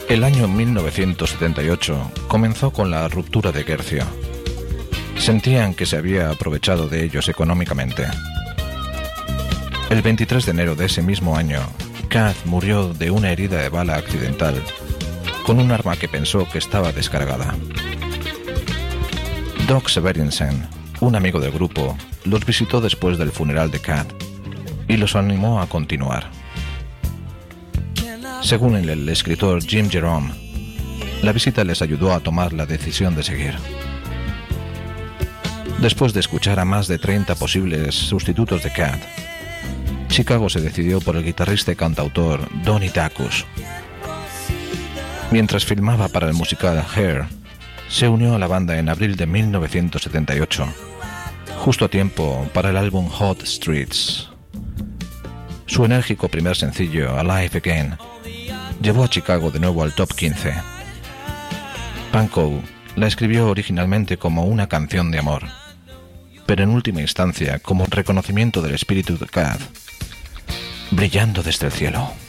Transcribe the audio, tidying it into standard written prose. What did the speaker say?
El año 1978 comenzó con la ruptura de Gercio. Sentían que se había aprovechado de ellos económicamente. El 23 de enero de ese mismo año, Kath murió de una herida de bala accidental, con un arma que pensó que estaba descargada. Doc Severinsen, un amigo del grupo, los visitó después del funeral de Kath y los animó a continuar. Según el escritor Jim Jerome, la visita les ayudó a tomar la decisión de seguir. Después de escuchar a más de 30 posibles sustitutos de Kath, Chicago se decidió por el guitarrista y cantautor Donnie Dacus. Mientras filmaba para el musical Hair, se unió a la banda en abril de 1978, justo a tiempo para el álbum Hot Streets. Su enérgico primer sencillo, Alive Again, llevó a Chicago de nuevo al top 15. Pankow la escribió originalmente como una canción de amor, pero en última instancia como reconocimiento del espíritu de Kath, brillando desde el cielo.